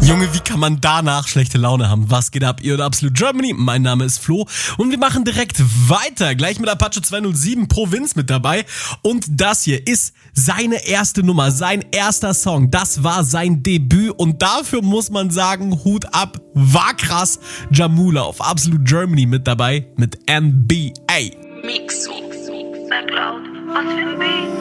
Junge, wie kann man danach schlechte Laune haben? Was geht ab, ihr oder Absolute Germany? Mein Name ist Flo und wir machen direkt weiter. Gleich mit Apache 207 Provinz mit dabei. Und das hier ist seine erste Nummer, sein erster Song. Das war sein Debüt und dafür muss man sagen, Hut ab, war krass. Jamula auf Absolute Germany mit dabei mit NBA. Mix, sag laut, was für ein Beat.